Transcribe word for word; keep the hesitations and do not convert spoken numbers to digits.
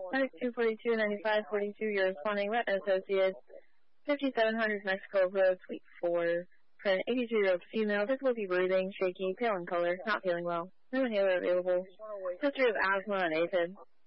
two forty-two, ninety-five forty-two, you're responding. Wet Associates, fifty-seven hundred Mexico Road, Suite four. For an eighty-two-year-old female, difficulty breathing, shaky, pale in color, not feeling well. No inhaler available. History of asthma and AFib.